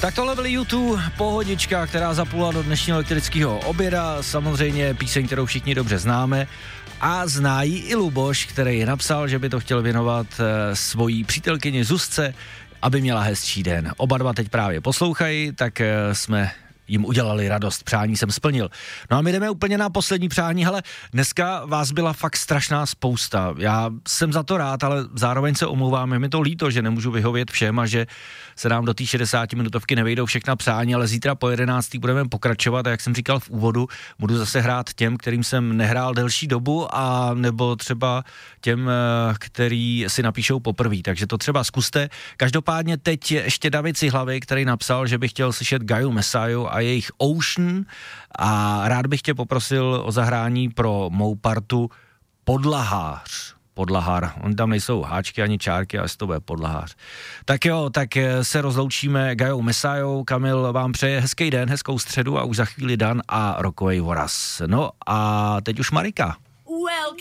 Tak tohle byly YouTube, pohodička, která zaplula do dnešního elektrického oběda, samozřejmě píseň, kterou všichni dobře známe a zná ji i Luboš, který napsal, že by to chtěl věnovat svojí přítelkyni Zuzce, aby měla hezčí den. Oba dva teď právě poslouchají, tak jsme jim udělali radost, přání jsem splnil. No a my jdeme úplně na poslední přání, hele, dneska vás byla fakt strašná spousta. Já jsem za to rád, ale zároveň se omlouvám, je mi to líto, že nemůžu vyhovět všem a že se nám do té 60-minutovky nevejdou všechna přání, ale zítra po 11. budeme pokračovat a jak jsem říkal v úvodu, budu zase hrát těm, kterým jsem nehrál delší dobu a nebo třeba těm, který si napíšou poprvé, takže to třeba zkuste. Každopádně teď ještě David Cihlavy, který napsal, že by chtěl slyšet Gaju Mesaju a jejich Ocean a rád bych tě poprosil o zahrání pro mou partu Podlahár. Oni tam nejsou háčky ani čárky, ale to bude Podlahář. Tak jo, tak se rozloučíme Gajou Mesajou. Kamil vám přeje hezký den, hezkou středu a už za chvíli Dan a rokovej voraz. No a teď už Marika.